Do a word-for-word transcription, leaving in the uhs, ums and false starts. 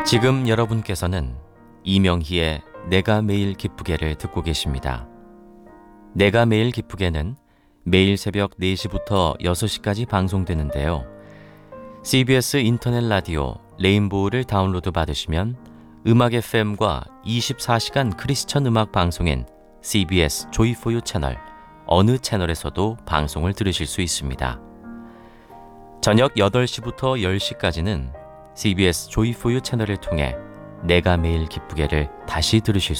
지금 여러분께서는 이명희의 내가 매일 기쁘게를 듣고 계십니다. 내가 매일 기쁘게는 매일 새벽 네 시부터 여섯 시까지 방송되는데요. 씨비에스 인터넷 라디오 레인보우를 다운로드 받으시면 음악 에프엠과 이십사 시간 크리스천 음악 방송인 씨비에스 조이포유 채널 어느 채널에서도 방송을 들으실 수 있습니다. 저녁 여덟 시부터 열 시까지는 씨비에스 조이포유 채널을 통해 내가 매일 기쁘게를 다시 들으실